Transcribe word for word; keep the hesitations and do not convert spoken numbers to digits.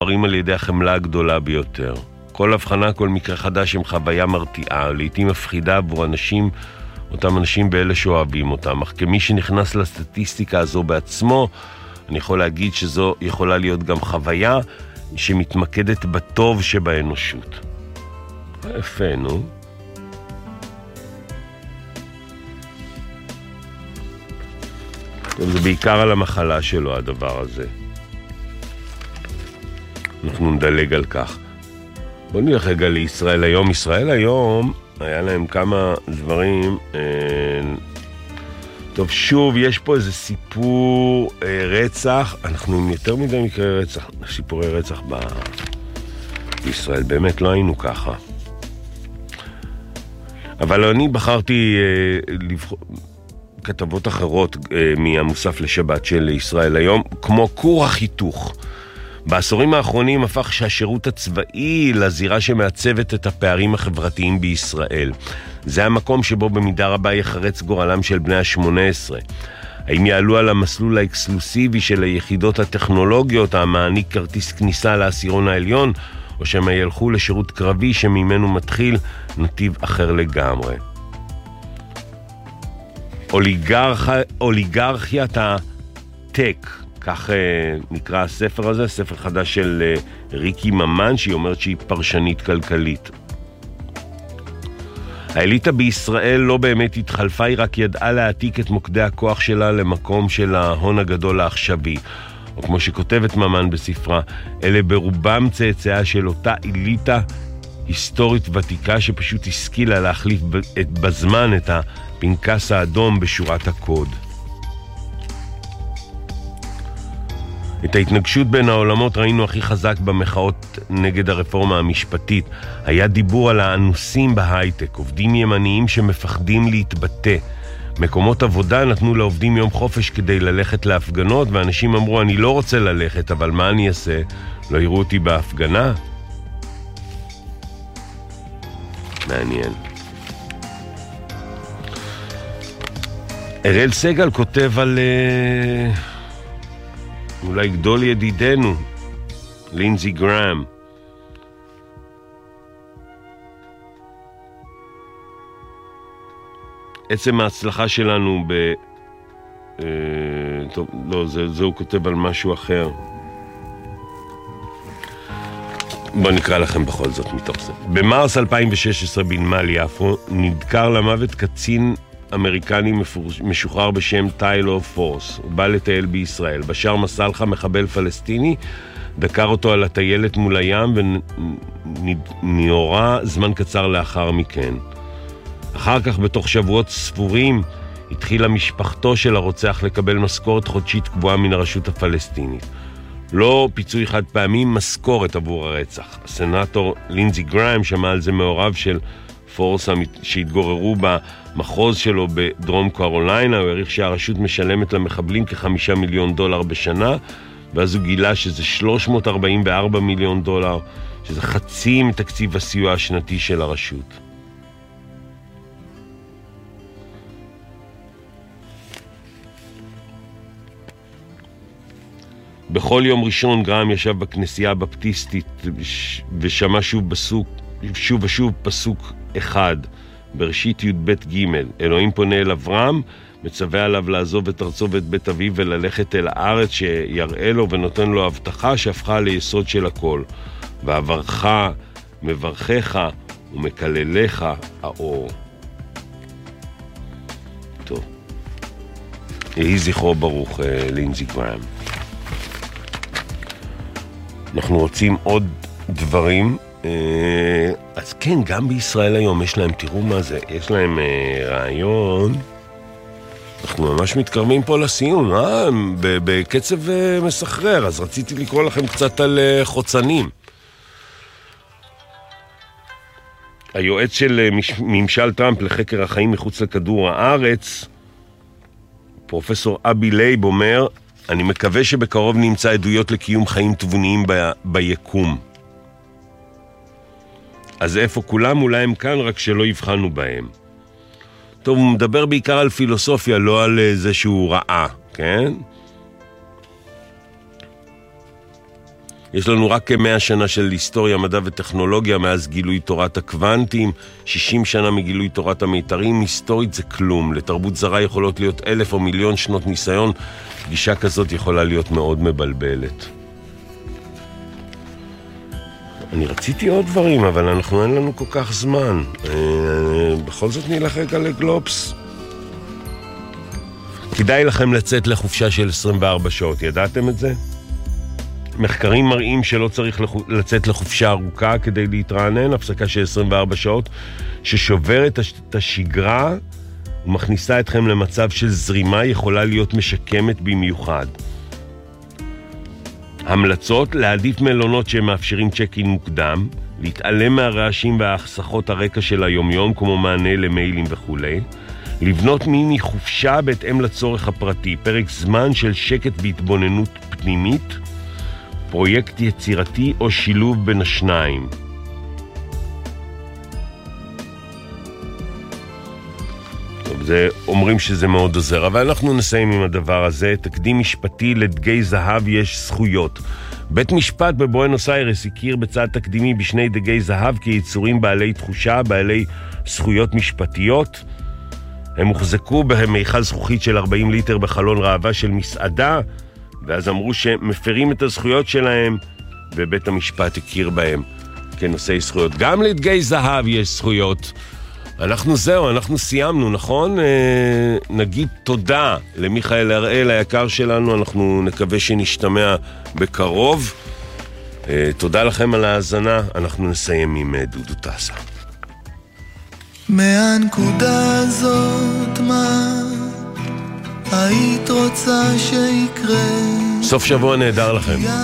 מוארים על ידי החמלה הגדולה ביותר. כל הבחנה, כל מקרה חדש עם חוויה מרתיעה, לעתים מפחידה עבור אנשים, אותם אנשים באלה שאוהבים אותם. אך כמי שנכנס לסטטיסטיקה הזו בעצמו, אני יכול להגיד שזו יכולה להיות גם חוויה שמתמקדת בטוב שבאנושות. יפה, נו. טוב, זה בעיקר על המחלה שלו, הדבר הזה. אנחנו נדלג על כך. בואו נלך רגע לישראל היום. ישראל היום, היה להם כמה דברים. אה, טוב, שוב, יש פה איזה סיפור אה, רצח. אנחנו עם יותר מדי מקרי רצח, סיפורי רצח ב... בישראל. באמת לא היינו ככה. אבל אני בחרתי אה, לבחור... כתבות אחרות אה, מהמוסף לשבת של ישראל היום, כמו כור החיתוך. בעשורים האחרונים הפך שהשירות הצבאי לזירה שמעצבת את הפערים החברתיים בישראל. זה המקום שבו במידה רבה יחרץ גורלם של בני ה-שמונה עשרה. האם יעלו על המסלול האקסקלוסיבי של היחידות הטכנולוגיות המעניק כרטיס כניסה לעשירון העליון, או שהם ילכו לשירות קרבי שממנו מתחיל נתיב אחר לגמרי. אוליגרכ... אוליגרכיית הטק, כך נקרא הספר הזה, ספר חדש של ריקי ממן, שהיא אומרת שהיא פרשנית כלכלית. האליטה בישראל לא באמת התחלפה, היא רק ידעה להעתיק את מוקדי הכוח שלה למקום של ההון הגדול העכשווי. או כמו שכותבת ממן בספרה, אלה ברובם צאצאיה של אותה אליטה היסטורית ותיקה שפשוט השכילה להחליף את, בזמן את הפנקס האדום בשורת הקוד. את ההתנגשות בין העולמות ראינו הכי חזק במחאות נגד הרפורמה המשפטית. היה דיבור על האנוסים בהייטק, עובדים ימניים שמפחדים להתבטא. מקומות עבודה נתנו לעובדים יום חופש כדי ללכת להפגנות, ואנשים אמרו, אני לא רוצה ללכת, אבל מה אני אעשה? לא יראו אותי בהפגנה? מעניין. אראל סגל כותב על... אולי גדול ידידנו, לינזי גראם. עצם ההצלחה שלנו ב... אה, טוב, לא, זה, זה הוא כותב על משהו אחר. בואו נקרא לכם בכל זאת מתוך זה. במרס אלפיים ושש עשרה בנמל יפו נדקר למוות קצין אמריקני משוחרר בשם טיילור פורס. הוא בא לטייל בישראל. בשאר מסלחה מחבל פלסטיני דקר אותו על הטיילת מול הים ונהורה זמן קצר לאחר מכן. אחר כך, בתוך שבועות ספורים, התחילה משפחתו של הרוצח לקבל משכורת חודשית קבועה מן הרשות הפלסטינית. לא פיצוי חד פעמי, משכורת עבור הרצח. הסנאטור לינזי גראם שמע על זה מהוריו של פורס שהתגוררו במחוז שלו בדרום קרוליינה. הוא העריך שהרשות משלמת למחבלים כחמישה מיליון דולר בשנה, ואז הוא גילה שזה שלוש מאות ארבעים וארבע מיליון דולר, שזה חצי מתקציב הסיוע השנתי של הרשות. בכל יום ראשון גראם ישב בכנסייה הבפטיסטית ושמע שוב פסוק, שוב ושוב פסוק אחד, בראשית י' ב' ג'. אלוהים פונה אל אברהם, מצווה עליו לעזוב את ארצו ואת בית אביו וללכת אל הארץ שיראה לו, ונותן לו הבטחה שהפכה ליסוד של הכל. ואברך, מברכך ומקללך האור. טוב. יהי זכרו ברוך, לינזי גראם. אנחנו רוצים עוד דברים. אז כן, גם בישראל היום יש להם, תראו מה זה, יש להם רעיון. אנחנו ממש מתקרבים פה לסיום, אה? בקצב מסחרר. אז רציתי לקרוא לכם קצת על חוצנים. היועץ של ממשל טראמפ לחקר החיים מחוץ לכדור הארץ, פרופסור אבי לייב, אומר, אני מקווה שבקרוב נמצא עדויות לקיום חיים תבוניים ב- ביקום. אז איפה כולם? אולי הם כאן, רק שלא יבחנו בהם. טוב, הוא מדבר בעיקר על פילוסופיה, לא על זה שהוא רעה, כן? יש לנו רק כמאה שנה של היסטוריה, מדע וטכנולוגיה מאז גילוי תורת הקוונטים, שישים שנה מגילוי תורת המיתרים. היסטורית זה כלום. לתרבות זרה יכולות להיות אלף או מיליון שנות ניסיון. פגישה כזאת יכולה להיות מאוד מבלבלת. אני רציתי עוד דברים, אבל אנחנו אין לנו כל כך זמן. בכל זאת נלך רגע לגלובס. כדאי לכם לצאת לחופשה של עשרים וארבע שעות, ידעתם את זה? מחקרים מראים שלא צריך לצאת לחופשה ארוכה כדי להתרענן, הפסקה של עשרים וארבע שעות ששוברת את השגרה ומכניסה אתכם למצב של זרימה יכולה להיות משקמת במיוחד. המלצות: להעדיף מלונות שמאפשרים צ'ק-אין מוקדם, להתעלם מהרעשים וההחסכות הרקע של היומיום כמו מענה למיילים וכו', לבנות מיני חופשה בהתאם לצורך הפרטי, פרק זמן של שקט והתבוננות פנימית, פרויקט יצירתי או שילוב בין השניים. טוב, זה, אומרים שזה מאוד עוזר, אבל אנחנו נסיים עם הדבר הזה. תקדים משפטי: לדגי זהב יש זכויות. בית משפט בבואנוס איירס הכיר בצעד תקדימי בשני דגי זהב כיצורים בעלי תחושה, בעלי זכויות משפטיות. הם הוחזקו במיכל זכוכית של ארבעים ליטר בחלון ראווה של מסעדה, ואז אמרו שמפרים את הזכויות שלהם, ובית המשפט הכיר בהם כנושאי זכויות. גם לדגי זהב יש זכויות. אנחנו זהו, אנחנו סיימנו, נכון? אה, נגיד תודה למיכאל הראל היקר שלנו, אנחנו נקווה שנשתמע בקרוב. אה, תודה לכם על ההאזנה, אנחנו נסיים עם דודו טסה. מהנקודה הזאת מה היית רוצה שיקרה? סוף שבוע נהדר לכם.